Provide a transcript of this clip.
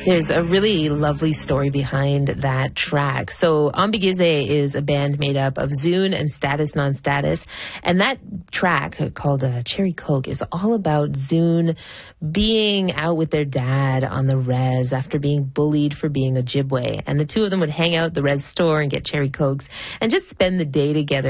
There's a really lovely story behind that track. So Ambigize is a band made up of Zune and Status Non-Status. And that track called Cherry Coke is all about Zune being out with their dad on the res after being bullied for being Ojibwe. And the two of them would hang out at the res store and get Cherry Cokes and just spend the day together.